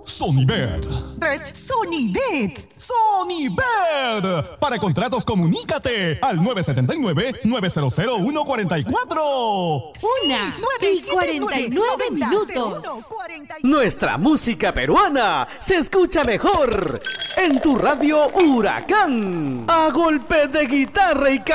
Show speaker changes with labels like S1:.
S1: Sonybet.
S2: 3. Sonybet.
S1: Sonybet. Para contratos, comunícate al 979-900-144.
S3: Una y 49 minutos.
S4: Nuestra música peruana se escucha mejor en tu radio Huracán. A golpe de guitarra y